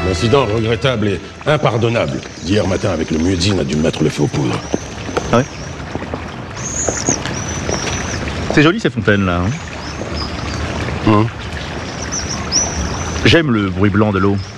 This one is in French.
L'incident regrettable et impardonnable d'hier matin avec le muezzin a dû mettre le feu aux poudres. Ah ouais. C'est joli ces fontaines là. Hein. J'aime le bruit blanc de l'eau.